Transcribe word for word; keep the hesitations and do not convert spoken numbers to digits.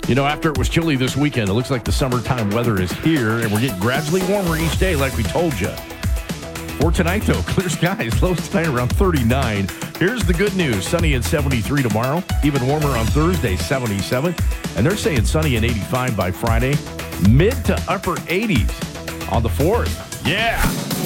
You know, after it was chilly this weekend, it looks like the summertime weather is here, and we're getting gradually warmer each day, like we told you. For tonight, though, clear skies, lows tonight around thirty-nine. Here's the good news. Sunny and seventy-three tomorrow. Even warmer on Thursday, seventy-seven. And they're saying sunny and eighty-five by Friday. Mid to upper eighties on the fourth. Yeah.